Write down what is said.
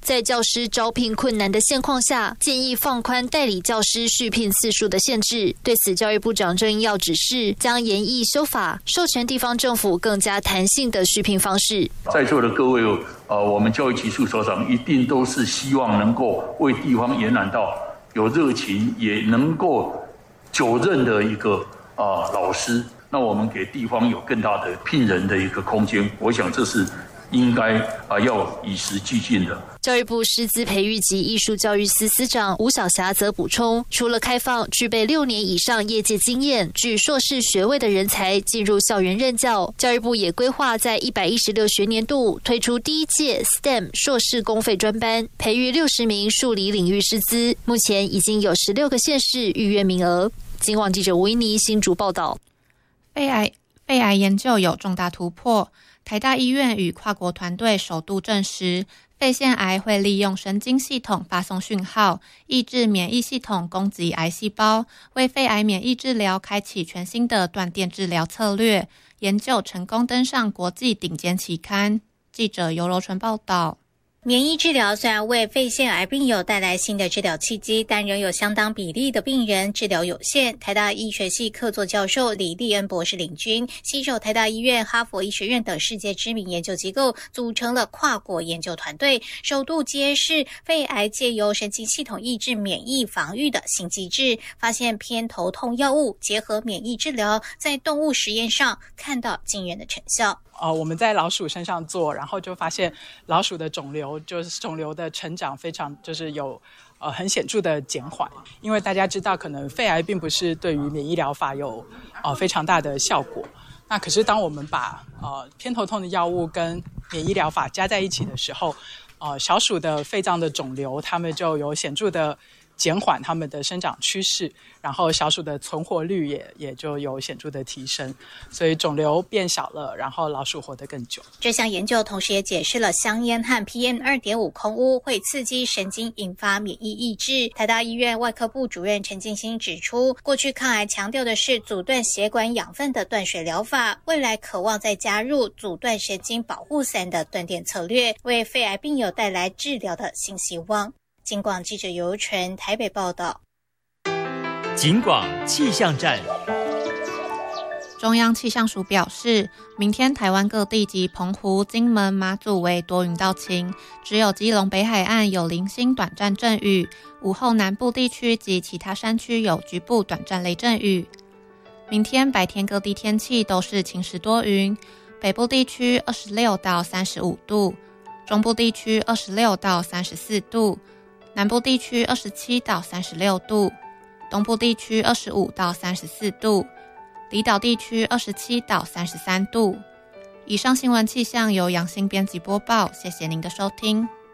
在教师招聘困难的现况下，建议放宽代理教师续聘次数的限制。对此，教育部长郑英耀指示，将研议修法，授权地方政府更加弹性的续聘方式。 在座的各位，我们教育局处首长一定都是希望能够为地方延揽到有热情，也能够久任的一个老师。那我们给地方有更大的聘人的一个空间，我想这是应该要与时俱进的。 教育部师资培育及艺术教育司司长吴晓霞则补充，除了开放具备6年以上业界经验、具硕士学位的人才进入校园任教，教育部也规划在116学年度推出第一届 STEM 硕士公费专班，培育60名数理领域师资。目前已经有16个县市预约名额。警广记者吴依妮新竹报道。 肺癌研究有重大突破，台大医院与跨国团队首度证实，肺腺癌会利用神经系统发送讯号，抑制免疫系统攻击癌细胞，为肺癌免疫治疗开启全新的断电治疗策略。研究成功登上国际顶尖期刊。记者尤柔纯报道。 免疫治疗虽然为肺腺癌病友带来新的治疗契机，但仍有相当比例的病人治疗有限。台大医学系客座教授李立恩博士领军，携手台大医院、哈佛医学院等世界知名研究机构，组成了跨国研究团队，首度揭示肺癌借由神经系统抑制免疫防御的新机制，发现偏头痛药物结合免疫治疗，在动物实验上看到惊人的成效。 我们在老鼠身上做，然后就发现老鼠的肿瘤的成长非常有很显著的减缓。因为大家知道，可能肺癌并不是对于免疫疗法有非常大的效果。那可是当我们把偏头痛的药物跟免疫疗法加在一起的时候，小鼠的肺脏的肿瘤，它们就有显著的减缓它们的生长趋势，然后小鼠的存活率也就有显著的提升，所以肿瘤变小了，然后老鼠活得更久。 这项研究同时也解释了香烟和 PM2.5 空污会刺激神经，引发免疫抑制。台大医院外科部主任陈进兴指出，过去抗癌强调的是阻断血管养分的断水疗法，未来渴望再加入阻断神经保护伞的断电策略，为肺癌病友带来治疗的新希望。警广记者尤纯台北报道。 警广气象站。 中央气象署表示，明天台湾各地及澎湖、金门、马祖为多云到晴，只有基隆北海岸有零星短暂阵雨，午后南部地区及其他山区有局部短暂雷阵雨。明天白天各地天气都是晴时多云，北部地区26到35度，中部地区26到34度，南部地区27到36度，东部地区25到34度，离岛地区27到33度。以上新闻气象由杨欣编辑播报，谢谢您的收听。